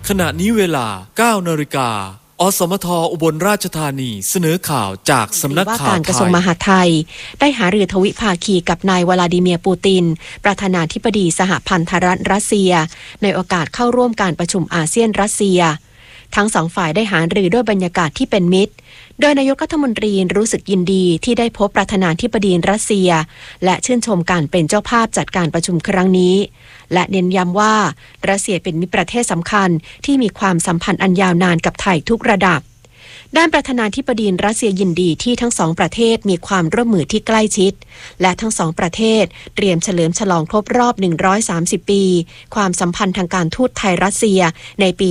ขณะนี้เวลา 9 นาฬิกาอสมทอุบลราชธานีเสนอข่าวจากสำนักข่าวไทยว่าการกระทรวงมหาดไทยได้หารือทวิภาคีกับนายวลาดิเมียร์ปูตินประธานาธิบดีสหพันธรัฐรัสเซียในโอกาสเข้าร่วมการประชุมอาเซียนรัสเซียทั้งสองฝ่ายได้หารือด้วยบรรยากาศที่เป็นมิตรโดยนายกรัฐมนตรีรู้สึกยินดีที่ได้พบประธานาธิบดีรัสเซียและชื่นชมการเป็นเจ้าภาพจัดการประชุมครั้งนี้และเน้นย้ำว่ารัสเซียเป็นมิตรประเทศสำคัญที่มีความสัมพันธ์อันยาวนานกับไทยทุกระดับด้านประธานาธิบดีรัสเซียยินดีที่ทั้งสองประเทศมีความร่วมมือที่ใกล้ชิดและทั้งสองประเทศเตรียมเฉลิมฉลองครบรอบ130 ปีความสัมพันธ์ทางการทูตไทยรัสเซียในปี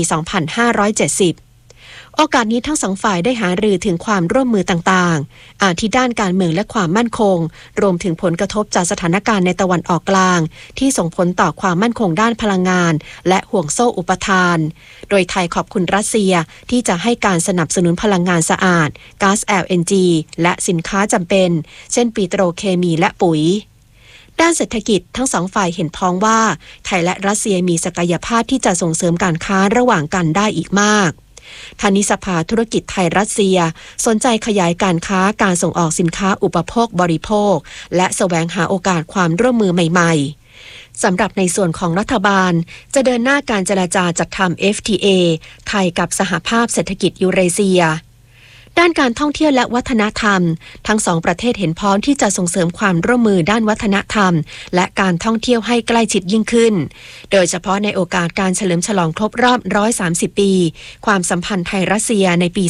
2570โอกาสนี้ทั้งสองฝ่ายได้หารือถึงความร่วมมือต่างๆอาทิด้านการเมืองและความมั่นคงรวมถึงผลกระทบจากสถานการณ์ในตะวันออกกลางที่ส่งผลต่อความมั่นคงด้านพลังงานและห่วงโซ่อุปทานโดยไทยขอบคุณรัสเซียที่จะให้การสนับสนุนพลังงานสะอาดก๊าซ LNG และสินค้าจำเป็นเช่นปิโตรเคมีและปุ๋ยด้านเศรษฐกิจทั้งสองฝ่ายเห็นพ้องว่าไทยและรัสเซียมีศักยภาพที่จะส่งเสริมการค้าระหว่างกันได้อีกมากทานิสภาธุรกิจไทยรัสเซียสนใจขยายการค้าการส่งออกสินค้าอุปโภคบริโภคและแสวงหาโอกาสความร่วมมือใหม่ๆสำหรับในส่วนของรัฐบาลจะเดินหน้าการเจรจาจัดทำ FTA ไทยกับสหภาพเศรษฐกิจยูเรเซียด้านการท่องเที่ยวและวัฒนธรรมทั้งสองประเทศเห็นพ้องที่จะส่งเสริมความร่วมมือด้านวัฒนธรรมและการท่องเที่ยวให้ใกล้ชิดยิ่งขึ้นโดยเฉพาะในโอกาสการเฉลิมฉลองครบรอบ130 ปีความสัมพันธ์ไทยรัสเซียในปี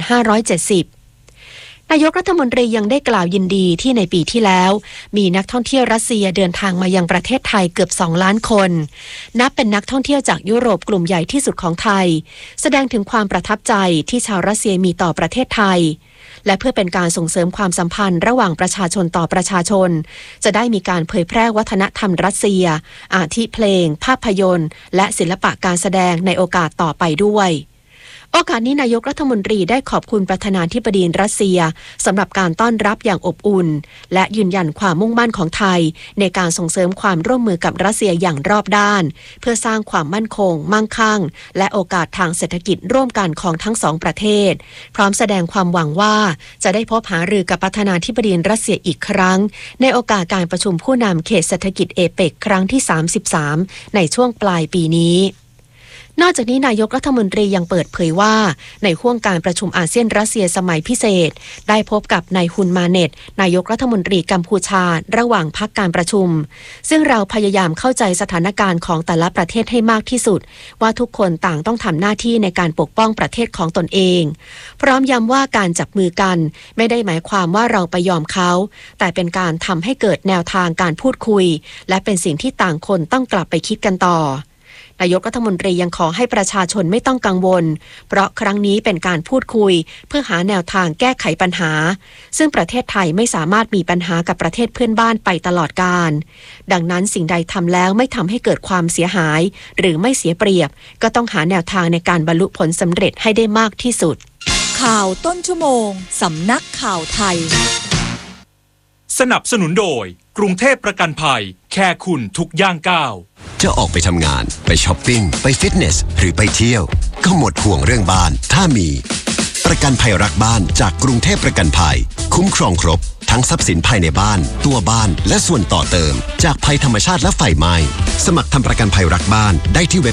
2570นายกรัฐมนตรียังได้กล่าวยินดีที่ในปีที่แล้วมีนักท่องเที่ยวรัสเซียเดินทางมายังประเทศไทยเกือบ2 ล้านคนนับเป็นนักท่องเที่ยวจากยุโรปกลุ่มใหญ่ที่สุดของไทยแสดงถึงความประทับใจที่ชาวรัสเซียมีต่อประเทศไทยและเพื่อเป็นการส่งเสริมความสัมพันธ์ระหว่างประชาชนต่อประชาชนจะได้มีการเผยแพร่วัฒนธรรมรัสเซียอาทิเพลงภาพยนตร์และศิลปะการแสดงในโอกาสต่อไปด้วยโอกาสนี้นายกรัฐมนตรีได้ขอบคุณประธานาธิบดีรัสเซียสำหรับการต้อนรับอย่างอบอุ่นและยืนยันความมุ่งมั่นของไทยในการส่งเสริมความร่วมมือกับรัสเซียอย่างรอบด้านเพื่อสร้างความมั่นคงมั่งคั่งและโอกาสทางเศรษฐกิจร่วมกันของทั้งสองประเทศพร้อมแสดงความหวังว่าจะได้พบหารือกับประธานาธิบดีรัสเซียอีกครั้งในโอกาสการประชุมผู้นำเขตเศรษฐกิจเอเปกครั้งที่33ในช่วงปลายปีนี้นอกจากนี้นายกรัฐมนตรียังเปิดเผยว่าในห้วงการประชุมอาเซียนรัสเซียสมัยพิเศษได้พบกับนายฮุนมาเน็ตนายกรัฐมนตรีกัมพูชาระหว่างพักการประชุมซึ่งเราพยายามเข้าใจสถานการณ์ของแต่ละประเทศให้มากที่สุดว่าทุกคนต่างต้องทำหน้าที่ในการปกป้องประเทศของตนเองพร้อมย้ำว่าการจับมือกันไม่ได้หมายความว่าเราไปยอมเขาแต่เป็นการทำให้เกิดแนวทางการพูดคุยและเป็นสิ่งที่ต่างคนต้องกลับไปคิดกันต่อนายกรัฐมนตรียังขอให้ประชาชนไม่ต้องกังวลเพราะครั้งนี้เป็นการพูดคุยเพื่อหาแนวทางแก้ไขปัญหาซึ่งประเทศไทยไม่สามารถมีปัญหากับประเทศเพื่อนบ้านไปตลอดกาลดังนั้นสิ่งใดทำแล้วไม่ทำให้เกิดความเสียหายหรือไม่เสียเปรียบก็ต้องหาแนวทางในการบรรลุผลสำเร็จให้ได้มากที่สุดข่าวต้นชั่วโมงสำนักข่าวไทยสนับสนุนโดยกรุงเทพประกันภัยแค่คุณทุกย่างก้าวจะออกไปทำงานไปช้อปปิ้งไปฟิตเนสหรือไปเที่ยวก็หมดห่วงเรื่องบ้านถ้ามีประกันภัยรักบ้านจากกรุงเทพประกันภัยคุ้มครองครบทั้งทรัพย์สินภายในบ้านตัวบ้านและส่วนต่อเติมจากภัยธรรมชาติและไฟไหม้สมัครทำประกันภัยรักบ้านได้ที่เว็บ